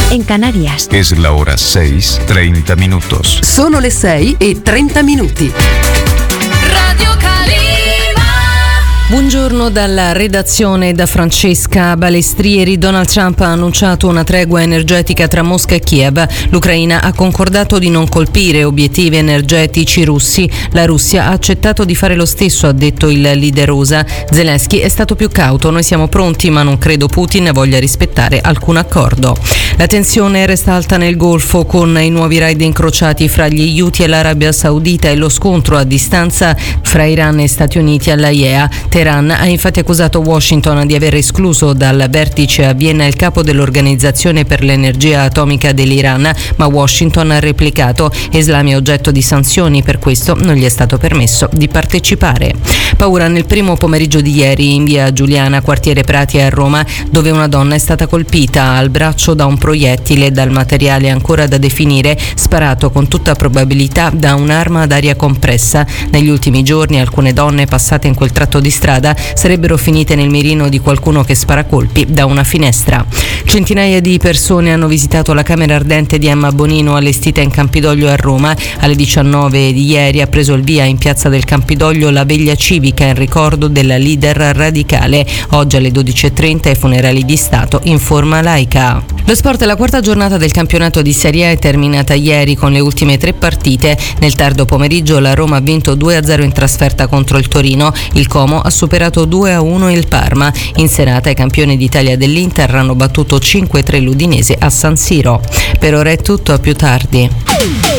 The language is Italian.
en Canarias. Es la hora 6:30 minutos. Sono le 6:30. Radio Calima. Buongiorno dalla redazione da Francesca Balestrieri. Donald Trump ha annunciato una tregua energetica tra Mosca e Kiev. L'Ucraina ha concordato di non colpire obiettivi energetici russi. La Russia ha accettato di fare lo stesso, ha detto il leader USA. Zelensky è stato più cauto: noi siamo pronti, ma non credo Putin voglia rispettare alcun accordo. La tensione resta alta nel Golfo con i nuovi raid incrociati fra gli Houthi e l'Arabia Saudita e lo scontro a distanza fra Iran e Stati Uniti all'AIEA. Teheran ha infatti accusato Washington di aver escluso dal vertice a Vienna il capo dell'Organizzazione per l'Energia Atomica dell'Iran, ma Washington ha replicato: Islam è oggetto di sanzioni, per questo non gli è stato permesso di partecipare. Paura nel primo pomeriggio di ieri in via Giuliana, quartiere Prati a Roma, dove una donna è stata colpita al braccio da un proiettile dal materiale ancora da definire, sparato con tutta probabilità da un'arma ad aria compressa. Negli ultimi giorni alcune donne passate in quel tratto di strada sarebbero finite nel mirino di qualcuno che spara colpi da una finestra. Centinaia di persone hanno visitato la camera ardente di Emma Bonino, allestita in Campidoglio a Roma. Alle 19 di ieri ha preso il via in piazza del Campidoglio la veglia civica in ricordo della leader radicale. Oggi alle 12:30 i funerali di Stato in forma laica. Lo sport: la quarta giornata del campionato di Serie A è terminata ieri con le ultime 3 partite. Nel tardo pomeriggio la Roma ha vinto 2-0 in trasferta contro il Torino. Il Como ha superato 2-1 il Parma. In serata i campioni d'Italia dell'Inter hanno battuto 5-3 l'Udinese a San Siro. Per ora è tutto, a più tardi.